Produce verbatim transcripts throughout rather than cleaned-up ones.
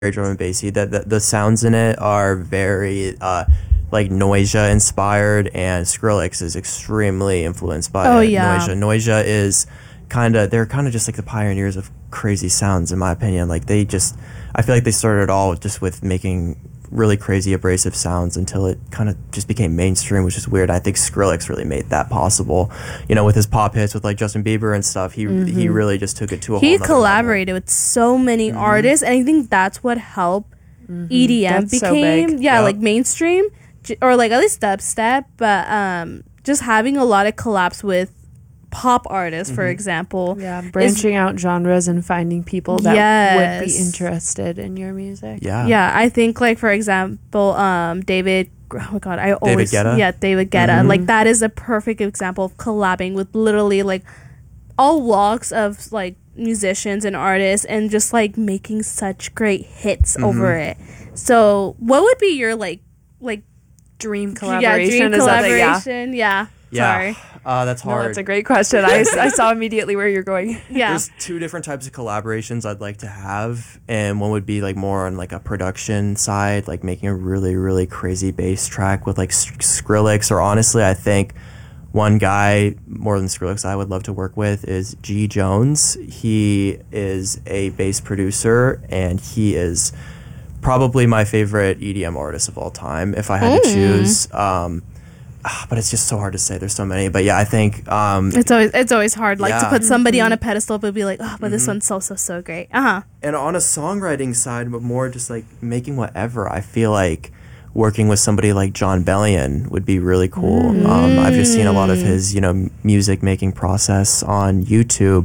very drum and bassy. That the, the sounds in it are very uh, like Noisia inspired, and Skrillex is extremely influenced by Oh, uh, yeah. Noisia. Noisia is kind of they're kind of just like the pioneers of crazy sounds, in my opinion. Like they just, I feel like they started it all just with making really crazy abrasive sounds until it kind of just became mainstream, which is weird. I think Skrillex really made that possible, you know, with his pop hits with like Justin Bieber and stuff. He Mm-hmm. he really just took it to a He whole nother collaborated with so many Mm-hmm. artists, and I think that's what helped E D M That's so became big. yeah Yep. like mainstream, j- or like at least dubstep, but um just having a lot of collabs with pop artists, for Mm-hmm. example. Yeah, branching out genres and finding people that would be Yes. interested in your music. Yeah. Yeah, I think like for example, um, David. Oh my god, I always Guetta? yeah David Guetta. Mhm. Like that is a perfect example of collabing with literally like all walks of like musicians and artists, and just like making such great hits Mm-hmm. over it. So, what would be your like like Dream yeah collaboration. dream Is that the- yeah. collaboration? Yeah, Yeah. sorry, Uh, that's No, hard. that's a great question. I, I saw immediately where you're going. yeah. There's two different types of collaborations I'd like to have, and one would be like more on like a production side, like making a really really crazy bass track with like S- Skrillex, or honestly, I think one guy more than Skrillex I would love to work with is G Jones. He is a bass producer, and he is probably my favorite E D M artist of all time if I had to choose. Um, ah, but it's just so hard to say. There's so many. But yeah, I think um, It's always it's always hard like to Yeah. put somebody on a pedestal, but be like, oh, but this one's so so so great. Uh huh. and on a songwriting side, but more just like making whatever, I feel like working with somebody like John Bellion would be really cool. Um, I've just seen a lot of his, you know, m- music making process on YouTube,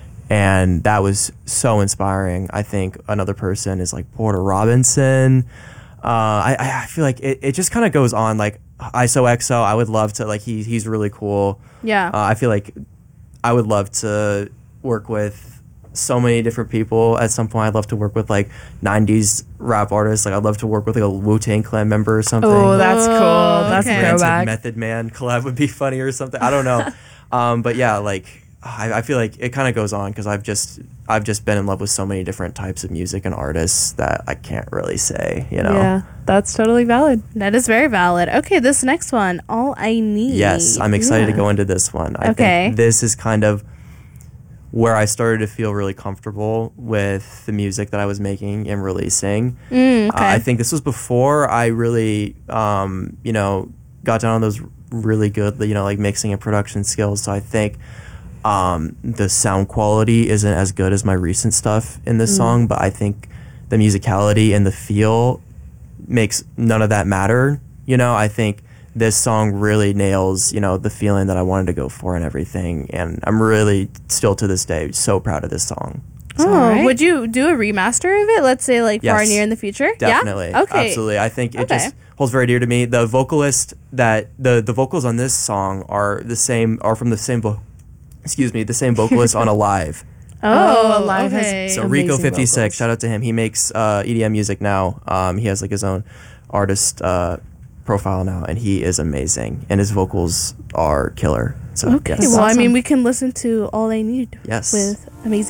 and that was so inspiring. I think another person is like Porter Robinson. Uh, I, I I feel like it, it just kind of goes on. Like I S O X O, I would love to, like, he, he's really cool. Yeah. Uh, I feel like I would love to work with so many different people at some point. I'd love to work with like nineties rap artists. Like I'd love to work with like a Wu-Tang Clan member or something. Oh, that's cool. Oh, That's okay. Rancid throwback. Method Man collab would be funny or something. I don't know. um, but yeah, like I, I feel like it kind of goes on because I've just I've just been in love with so many different types of music and artists that I can't really say, you know. Yeah, that's totally valid. That is very valid. Okay, this next one, All I Need. Yes, I'm excited Yeah. to go into this one. I Okay. think this is kind of where I started to feel really comfortable with the music that I was making and releasing. Mm, Uh, okay. I think this was before I really, um, you know, got down on those really good, you know, like mixing and production skills. So I think um, the sound quality isn't as good as my recent stuff in this song, but I think the musicality and the feel makes none of that matter. You know, I think this song really nails, you know, the feeling that I wanted to go for and everything. And I'm really still to this day so proud of this song. Oh, Alright. would you do a remaster of it? Let's say like far Yes. near in the future. Definitely. Yeah. Okay. Absolutely. I think it Okay. just holds very dear to me. The vocalist that the the vocals on this song are the same are from the same vo- excuse me, the same vocalist on Alive. Oh, Oh, Alive has okay. So Amazing Rico fifty-six, vocals. shout out to him. He makes uh, E D M music now. Um, he has like his own artist uh, profile now, and he is amazing. And his vocals are killer. So Okay. yes. Well, I awesome. mean, we can listen to All I Need Yes. with amazing.